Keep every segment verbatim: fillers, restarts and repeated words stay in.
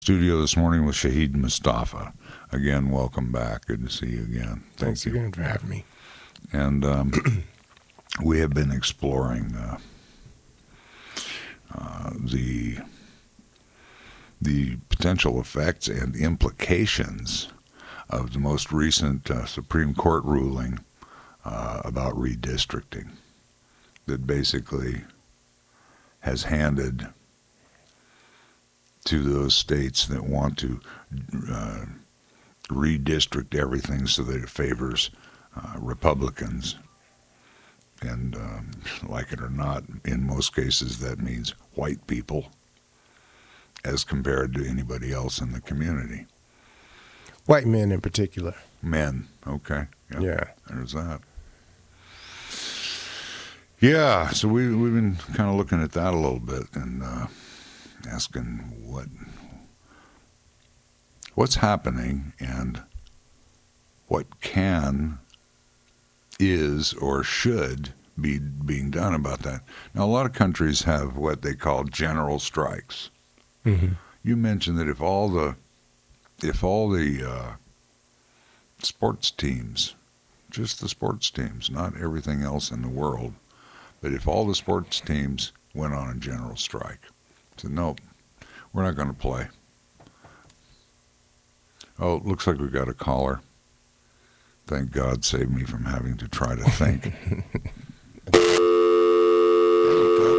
Studio this morning with Shahid Mustafa. Again, welcome back. Good to see you again. Thank Thanks you again for having me. And um, we have been exploring uh, uh, the the potential effects and implications of the most recent uh, Supreme Court ruling uh, about redistricting that basically has handed to those states that want to uh, redistrict everything so that it favors uh, Republicans. And um, like it or not, in most cases that means white people as compared to anybody else in the community. White men in particular. Men, okay. Yep. Yeah. There's that. Yeah, so we, we've been kind of looking at that a little bit and uh, asking what what's happening and what can, is, or should be being done about that. Now, a lot of countries have what they call general strikes. Mm-hmm. You mentioned that if all the if all the uh, sports teams, just the sports teams, not everything else in the world, but if all the sports teams went on a general strike, said, nope, we're not going to play. Oh, it looks like we got a caller. Thank God saved me from having to try to think. There you go.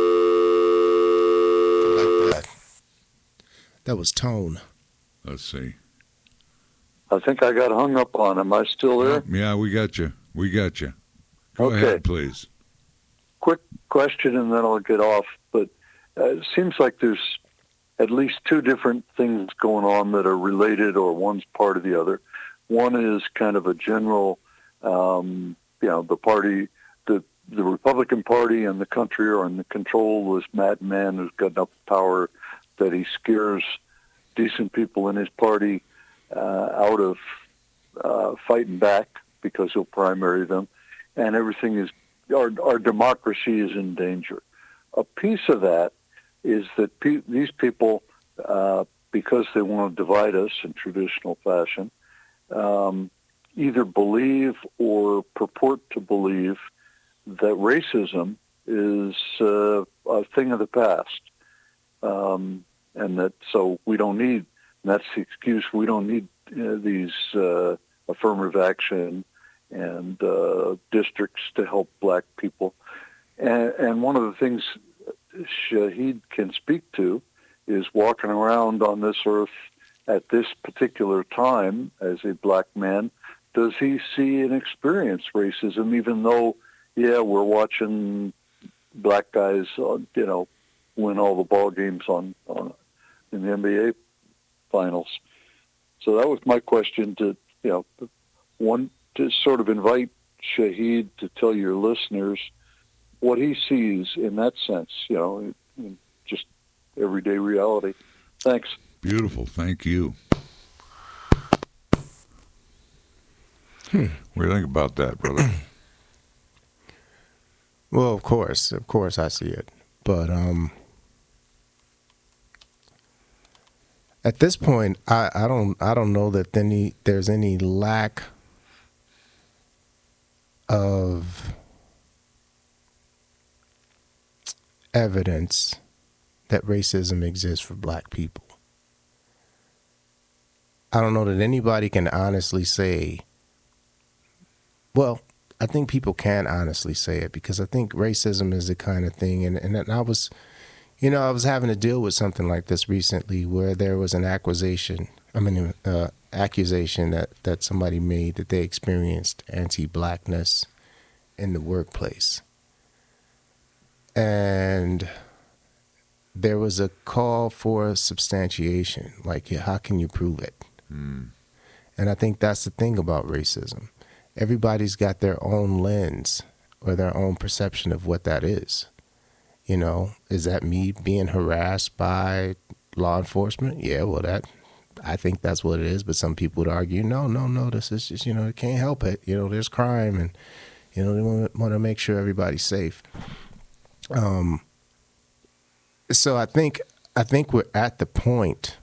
I like that. That was Tone. Let's see. I think I got hung up on. Am I still there? Yeah, we got you. We got you. Go Okay. ahead, please. Quick question, and then I'll get off. But uh, it seems like there's at least two different things going on that are related, or one's part of the other. One is kind of a general, um, you know, the party, the the Republican Party and the country are in the control of this madman who's got enough power that he scares decent people in his party uh, out of uh, fighting back because he'll primary them, and everything is, our, our democracy is in danger. A piece of that is that pe- these people, uh, because they want to divide us in traditional fashion, um, either believe or purport to believe that racism is uh, a thing of the past. Um, and that so we don't need, and that's the excuse, we don't need uh, these uh, affirmative action and uh, districts to help black people. And, and one of the things Shahid can speak to is walking around on this earth at this particular time as a black man. Does he see and experience racism, even though, yeah, we're watching black guys, uh, you know, win all the ball games on, on in the N B A finals? So that was my question to, you know, one, to sort of invite Shahid to tell your listeners what he sees in that sense, you know, in just everyday reality. Thanks. Beautiful. Thank you. Hmm. What do you think about that, brother? Well, of course, of course I see it. But um, at this point, I, I don't I don't know that any there's any lack of evidence that racism exists for black people. I don't know that anybody can honestly say, well, I think people can honestly say it, because I think racism is the kind of thing, and, and I was, you know, I was having to deal with something like this recently where there was an accusation, I mean, uh, accusation that, that somebody made that they experienced anti-blackness in the workplace. And there was a call for substantiation, like, yeah, how can you prove it? Mm. And I think that's the thing about racism. Everybody's got their own lens or their own perception of what that is. You know, is that me being harassed by law enforcement? Yeah, well, that, I think that's what it is. But some people would argue, no, no, no, this is just, you know, it can't help it. You know, there's crime, and, you know, they want, want to make sure everybody's safe. Um, so I think, I think we're at the point